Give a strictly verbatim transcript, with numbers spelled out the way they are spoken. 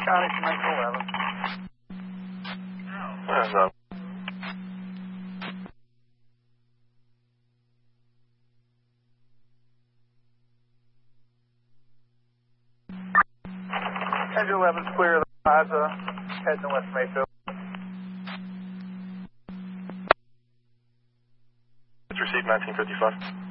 County to nineteen eleven. Hands up. Engine eleven's clear of the plaza, heading to West Mayfield. It's received nineteen fifty-five.